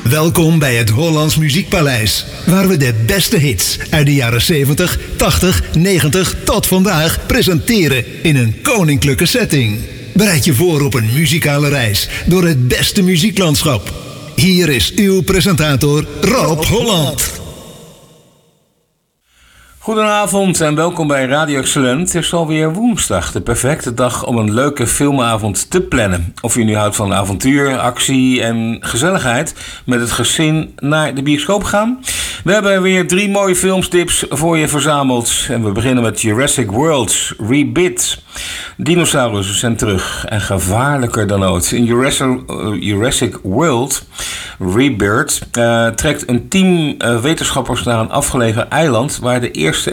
Welkom bij het Hollands Muziekpaleis, waar we de beste hits uit de jaren 70, 80, 90 tot vandaag presenteren in een koninklijke setting. Bereid je voor op een muzikale reis door het beste muzieklandschap. Hier is uw presentator Rob Holland. Goedenavond en welkom bij Radio Excellent. Het is alweer woensdag, de perfecte dag om een leuke filmavond te plannen. Of je nu houdt van avontuur, actie en gezelligheid, met het gezin naar de bioscoop gaan. We hebben weer 3 mooie filmstips voor je verzameld. En we beginnen met Jurassic World Rebirth. Dinosaurussen zijn terug en gevaarlijker dan ooit. In Jurassic World Rebirth trekt een team wetenschappers naar een afgelegen eiland waar de eerste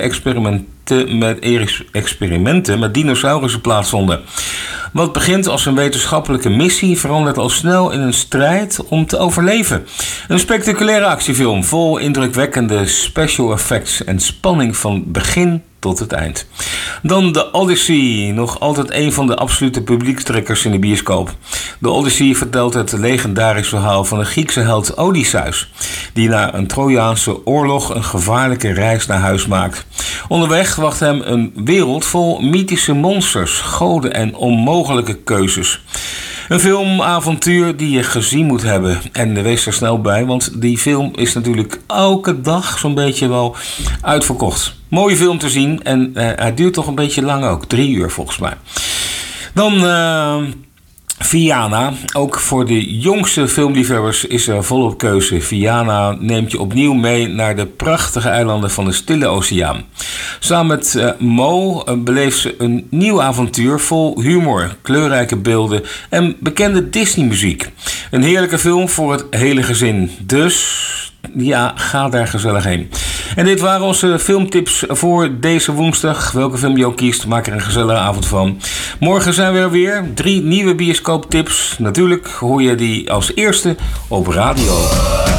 experimenten met dinosaurussen plaatsvonden. Wat begint als een wetenschappelijke missie verandert al snel in een strijd om te overleven. Een spectaculaire actiefilm vol indrukwekkende special effects en spanning van begin tot het eind. Dan The Odyssey, nog altijd een van de absolute publiekstrekkers in de bioscoop. The Odyssey vertelt het legendarisch verhaal van de Griekse held Odysseus, die na een Trojaanse oorlog een gevaarlijke reis naar huis maakt. Onderweg wacht hem een wereld vol mythische monsters, goden en onmogelijke keuzes. Een filmavontuur die je gezien moet hebben. En wees er snel bij, want die film is natuurlijk elke dag zo'n beetje wel uitverkocht. Mooie film te zien en hij duurt toch een beetje lang ook. 3 uur volgens mij. Dan Vaiana. Ook voor de jongste filmliefhebbers is er volop keuze. Vaiana neemt je opnieuw mee naar de prachtige eilanden van de Stille Oceaan. Samen met Mo beleeft ze een nieuw avontuur vol humor, kleurrijke beelden en bekende Disney-muziek. Een heerlijke film voor het hele gezin. Dus ja, ga daar gezellig heen. En dit waren onze filmtips voor deze woensdag. Welke film je ook kiest, maak er een gezellige avond van. Morgen zijn we er weer. 3 nieuwe bioscooptips. Natuurlijk hoor je die als eerste op radio.